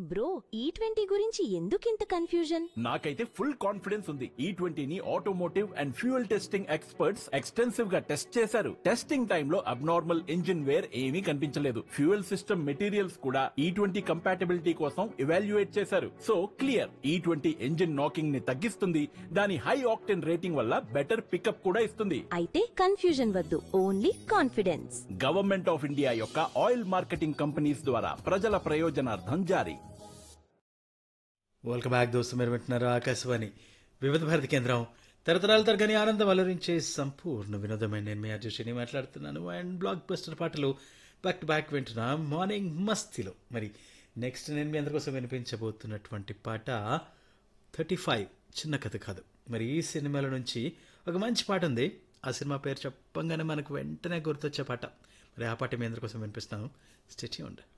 Bro ఈ20 గురించి ఎందుకింత confusion? నాకైతే ఫుల్ కాన్ఫిడెన్స్ ఉంది. ఈ20ని automotive and fuel testing experts extensive గా టెస్ట్ చేశారు. టెస్టింగ్ టైంలో అబ్నార్మల్ ఇంజిన్ వేర్ ఏమీ కనిపించలేదు. ఫ్యూయల్ సిస్టమ్ మెటీరియల్స్ కూడా ఈ20 కంపాటబిలిటీ కోసం ఎవాల్యుయేట్ చేశారు. సో క్లియర్, ఈ20 ఇంజిన్ నాకింగ్ ని తగ్గిస్తుంది. దాని హై ఆక్టెన్ రేటింగ్ వల్ల బెటర్ పికప్ కూడా ఇస్తుంది. అయితే కన్ఫ్యూజన్ వద్దు, only confidence. Government of India యొక్క ఆయిల్ మార్కెటింగ్ కంపెనీస్ ద్వారా ప్రజల ప్రయోజనార్థం జారీ. వెల్కమ్ బ్యాక్ దోస్తు, మీరు వింటున్నారు ఆకాశవాణి వివిధ భారతి కేంద్రం. తరతరాలు తరగని ఆనందం అలరించే సంపూర్ణ వినోదమైన నేను మీ అర్జుషిని మాట్లాడుతున్నాను. అండ్ బ్లాక్ బస్టర్ పాటలు బ్యాక్ టు బ్యాక్ వింటున్నా మార్నింగ్ మస్తీలో. మరి నెక్స్ట్ నేను మీ అందరి కోసం వినిపించబోతున్నటువంటి పాట 35 చిన్న కథ కాదు. మరి ఈ సినిమాల నుంచి ఒక మంచి పాట ఉంది. ఆ సినిమా పేరు చెప్పంగానే మనకు వెంటనే గుర్తొచ్చే పాట. మరి ఆ పాట మీ అందరి కోసం వినిపిస్తాను. Stay tuned.